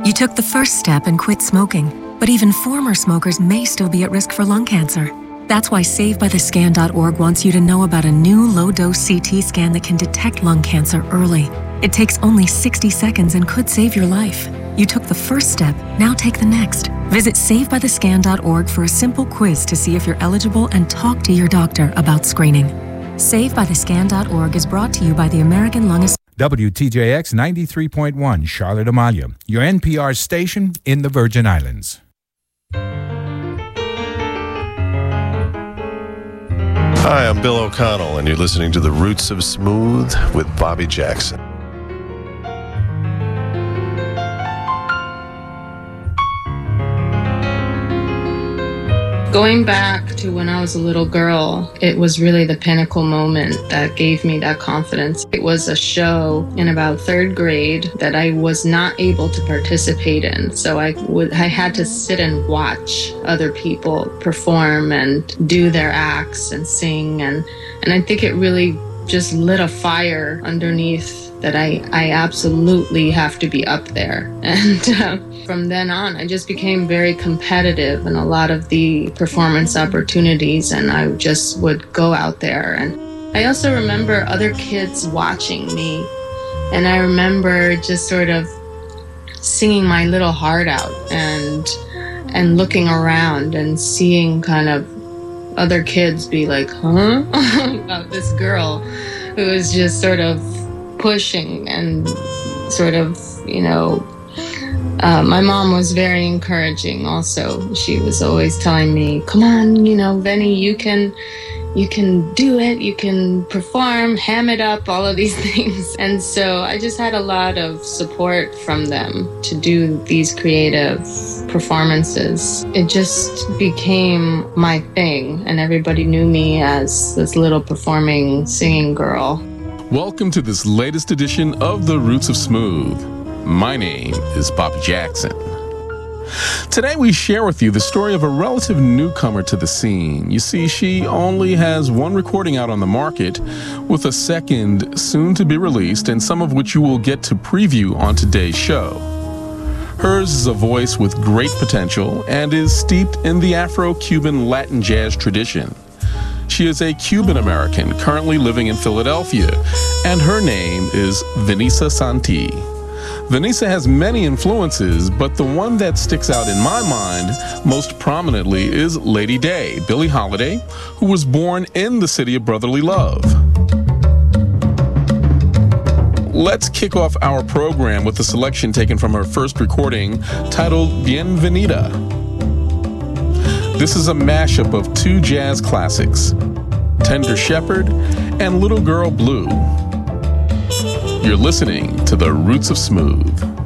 You took the first step and quit smoking, but even former smokers may still be at risk for lung cancer. That's why SaveByTheScan.org wants you to know about a new low-dose CT scan that can detect lung cancer early. It takes only 60 seconds and could save your life. You took the first step, now take the next. Visit SaveByTheScan.org for a simple quiz to see if you're eligible and talk to your doctor about screening. SaveByTheScan.org is brought to you by the American Lung Association. WTJX 93.1, Charlotte Amalia, your NPR station in the Virgin Islands. Hi, I'm Bill O'Connell, and you're listening to The Roots of Smooth with Bobby Jackson. Going back to when I was a little girl, it was really the pinnacle moment that gave me that confidence. It was a show in about third grade that I was not able to participate in. So I had to sit and watch other people perform and do their acts and sing. And I think it really just lit a fire underneath that I absolutely have to be up there. And from then on, I just became very competitive in a lot of the performance opportunities, and I just would go out there. And I also remember other kids watching me, and I remember just sort of singing my little heart out and looking around and seeing kind of other kids be like, huh? About this girl who was just sort of pushing and sort of, my mom was very encouraging also. She was always telling me, come on, Venny, you can do it, you can perform, ham it up, all of these things. And so I just had a lot of support from them to do these creative performances. It just became my thing, and everybody knew me as this little performing, singing girl. Welcome to this latest edition of The Roots of Smooth. My name is Bobby Jackson. Today we share with you the story of a relative newcomer to the scene. You see, she only has one recording out on the market, with a second soon to be released, and some of which you will get to preview on today's show. Hers is a voice with great potential and is steeped in the Afro-Cuban Latin jazz tradition. She is a Cuban-American currently living in Philadelphia, and her name is Vanessa Santi. Vanessa has many influences, but the one that sticks out in my mind most prominently is Lady Day, Billie Holiday, who was born in the city of brotherly love. Let's kick off our program with a selection taken from her first recording titled Bienvenida. This is a mashup of two jazz classics, Tender Shepherd and Little Girl Blue. You're listening to The Roots of Smooth.